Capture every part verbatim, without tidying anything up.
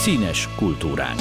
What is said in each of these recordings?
Színes kultúránk.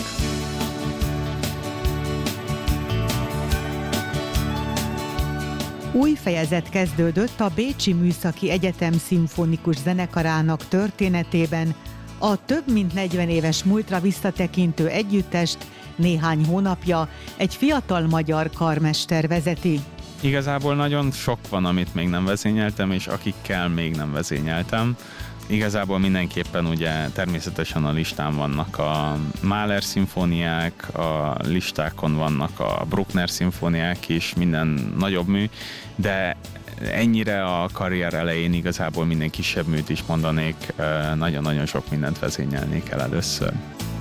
Új fejezet kezdődött a Bécsi Műszaki Egyetem szimfonikus zenekarának történetében. A több mint negyven éves múltra visszatekintő együttest néhány hónapja egy fiatal magyar karmester vezeti. Igazából nagyon sok van, amit még nem vezényeltem, és akikkel még nem vezényeltem. Igazából mindenképpen ugye természetesen a listán vannak a Mahler szimfóniák, a listákon vannak a Bruckner szimfóniák is, minden nagyobb mű, de ennyire a karrier elején igazából minden kisebb műt is mondanék, nagyon-nagyon sok mindent vezényelnék el először.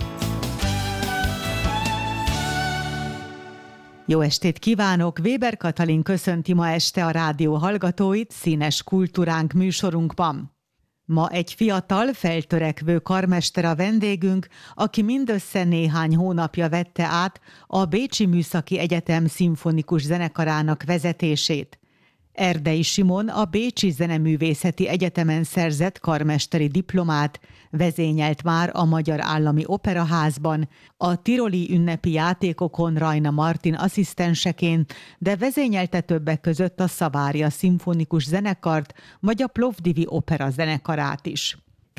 Jó estét kívánok! Weber Katalin köszönti ma este a rádió hallgatóit Színes kultúránk műsorunkban. Ma egy fiatal, feltörekvő karmester a vendégünk, aki mindössze néhány hónapja vette át a Bécsi Műszaki Egyetem szimfonikus zenekarának vezetését. Erdei Simon a Bécsi Zeneművészeti Egyetemen szerzett karmesteri diplomát, vezényelt már a Magyar Állami Operaházban, a tiroli ünnepi játékokon Rajna Martin asszisztenseként, de vezényelte többek között a Szavária szimfonikus zenekart, vagy a Plovdivi opera zenekarát is.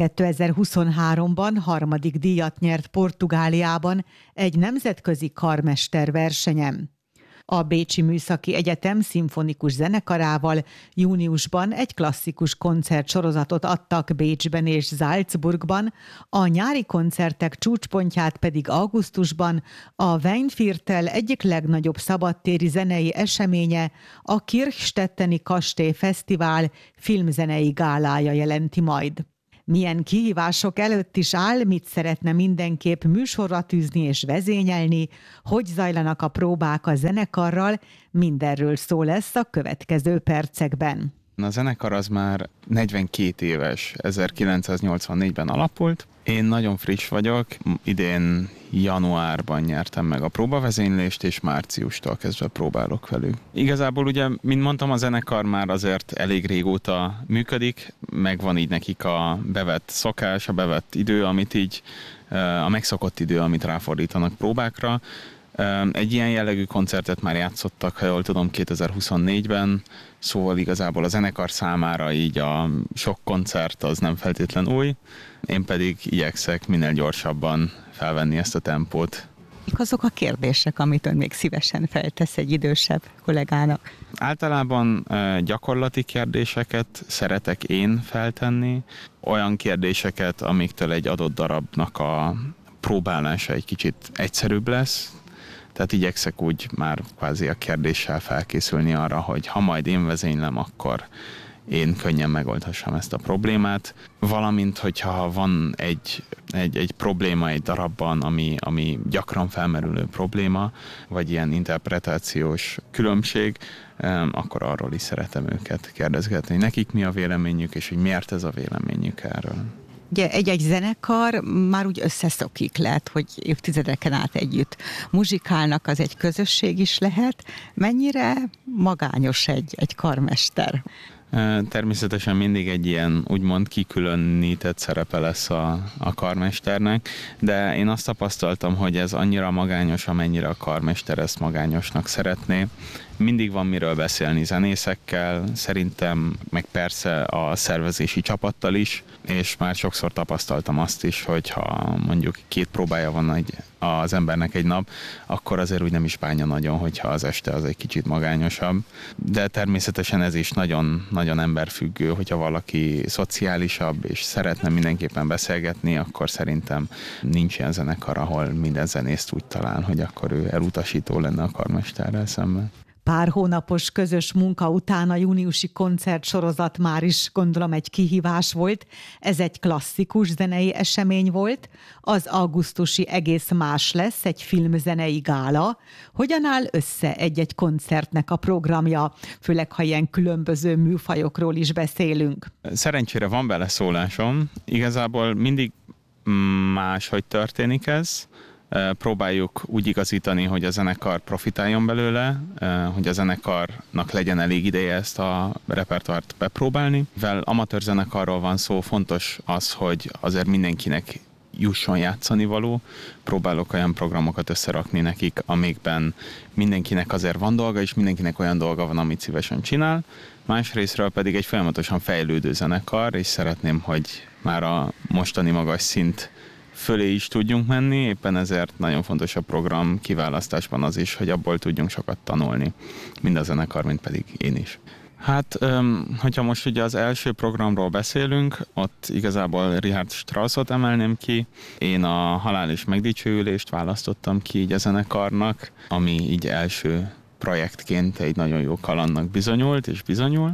kétezer-huszonháromban harmadik díjat nyert Portugáliában egy nemzetközi karmester versenyen. A Bécsi Műszaki Egyetem szimfonikus zenekarával júniusban egy klasszikus koncertsorozatot adtak Bécsben és Salzburgban, a nyári koncertek csúcspontját pedig augusztusban a Weinviertel egyik legnagyobb szabadtéri zenei eseménye, a Kirchstetteni Kastély Fesztivál filmzenei gálája jelenti majd. Milyen kihívások előtt is áll, mit szeretne mindenképp műsorra tűzni és vezényelni, hogy zajlanak a próbák a zenekarral, mindenről szó lesz a következő percekben. A zenekar az már negyvenkét éves, ezerkilencszáznyolcvannégyben alapult. Én nagyon friss vagyok, idén januárban nyertem meg a próbavezénylést, és márciustól kezdve próbálok velük. Igazából ugye, mint mondtam, a zenekar már azért elég régóta működik, megvan így nekik a bevett szokás, a bevett idő, amit így, a megszokott idő, amit ráfordítanak próbákra. Egy ilyen jellegű koncertet már játszottak, ha jól tudom, kétezer-huszonnégyben, szóval igazából a zenekar számára így a sok koncert az nem feltétlen új, én pedig igyekszek minél gyorsabban felvenni ezt a tempót. Mik azok a kérdések, amit ön még szívesen feltesz egy idősebb kollégának? Általában gyakorlati kérdéseket szeretek én feltenni, olyan kérdéseket, amiktől egy adott darabnak a próbálása egy kicsit egyszerűbb lesz. Tehát igyekszek úgy már kvázi a kérdéssel felkészülni arra, hogy ha majd én vezénylem, akkor én könnyen megoldhassam ezt a problémát. Valamint, hogyha van egy, egy, egy probléma egy darabban, ami, ami gyakran felmerülő probléma, vagy ilyen interpretációs különbség, akkor arról is szeretem őket kérdezgetni. Nekik mi a véleményük, és hogy miért ez a véleményük erről. Ugye egy-egy zenekar már úgy összeszokik, lehet, hogy évtizedeken át együtt muzsikálnak, az egy közösség is lehet. Mennyire magányos egy, egy karmester? Természetesen mindig egy ilyen úgymond kikülönített szerepe lesz a, a karmesternek, de én azt tapasztaltam, hogy ez annyira magányos, amennyire a karmester ezt magányosnak szeretné. Mindig van miről beszélni zenészekkel, szerintem, meg persze a szervezési csapattal is, és már sokszor tapasztaltam azt is, hogy ha mondjuk két próbája van egy, az embernek egy nap, akkor azért úgy nem is bánja nagyon, hogyha az este az egy kicsit magányosabb. De természetesen ez is nagyon, nagyon emberfüggő, hogyha valaki szociálisabb és szeretne mindenképpen beszélgetni, akkor szerintem nincs ilyen zenekar, ahol minden zenészt úgy talál, hogy akkor ő elutasító lenne a karmesterrel szemben. Pár hónapos közös munka után a júniusi koncertsorozat már is gondolom egy kihívás volt. Ez egy klasszikus zenei esemény volt, az augusztusi egész más lesz, egy filmzenei gála. Hogyan áll össze egy-egy koncertnek a programja, főleg ha ilyen különböző műfajokról is beszélünk? Szerencsére van beleszólásom, igazából mindig máshogy történik ez. Próbáljuk úgy igazítani, hogy a zenekar profitáljon belőle, hogy a zenekarnak legyen elég ideje ezt a repertoárt bepróbálni. Mivel amatőr zenekarról van szó, fontos az, hogy azért mindenkinek jusson játszani való. Próbálok olyan programokat összerakni nekik, amikben mindenkinek azért van dolga, és mindenkinek olyan dolga van, amit szívesen csinál. Másrésztről pedig egy folyamatosan fejlődő zenekar, és szeretném, hogy már a mostani magas szint fölé is tudjunk menni, éppen ezért nagyon fontos a program kiválasztásban az is, hogy abból tudjunk sokat tanulni, mind a zenekar, mind pedig én is. Hát, hogyha most ugye az első programról beszélünk, ott igazából Richard Straussot emelném ki. Én a Halál és megdicsőülést választottam ki így a zenekarnak, ami így első projektként egy nagyon jó kalandnak bizonyult és bizonyul.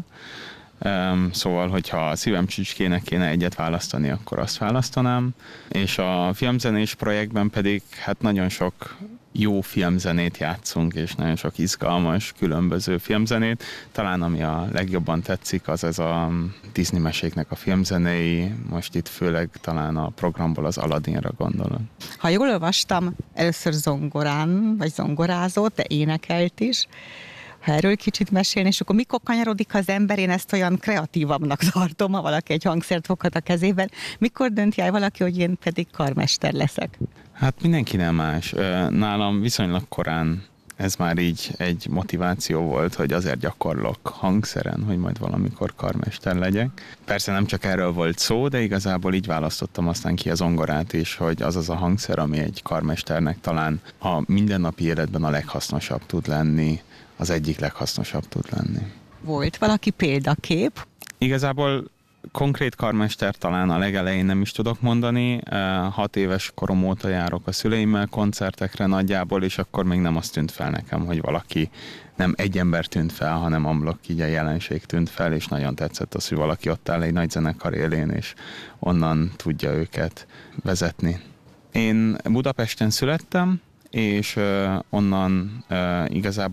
Szóval, hogyha a szívem csücskének kéne egyet választani, akkor azt választanám. És a filmzenés projektben pedig hát nagyon sok jó filmzenét játszunk, és nagyon sok izgalmas, különböző filmzenét. Talán ami a legjobban tetszik, az ez a Disney meséknek a filmzenéi, most itt főleg talán a programból az Aladdinra gondolom. Ha jól olvastam, először zongorán, vagy zongorázott, de énekelt is. Ha erről kicsit mesélni, és akkor mikor kanyarodik az ember, én ezt olyan kreatívabbnak tartom, ha valaki egy hangszert foghat a kezében. Mikor dönti el valaki, hogy én pedig karmester leszek? Hát mindenki nem más. Nálam viszonylag korán ez már így egy motiváció volt, hogy azért gyakorlok hangszeren, hogy majd valamikor karmester legyek. Persze nem csak erről volt szó, de igazából így választottam aztán ki a zongorát is, hogy az az a hangszer, ami egy karmesternek talán a mindennapi életben a leghasznosabb tud lenni, az egyik leghasznosabb tud lenni. Volt valaki példakép? Igazából konkrét karmester talán a legelején nem is tudok mondani. Hat éves korom óta járok a szüleimmel koncertekre nagyjából, és akkor még nem azt tűnt fel nekem, hogy valaki, nem egy ember tűnt fel, hanem amblok így a jelenség tűnt fel, és nagyon tetszett az, hogy valaki ott áll egy nagy zenekar élén, és onnan tudja őket vezetni. Én Budapesten születtem, és onnan igazából